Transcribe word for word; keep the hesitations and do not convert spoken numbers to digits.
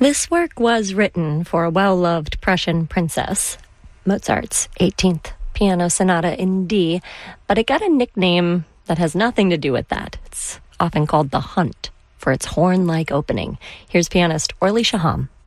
This work was written for a well-loved Prussian princess, Mozart's eighteenth Piano Sonata in D, but it got a nickname that has nothing to do with that. It's often called The Hunt for its horn-like opening. Here's pianist Orly Shaham.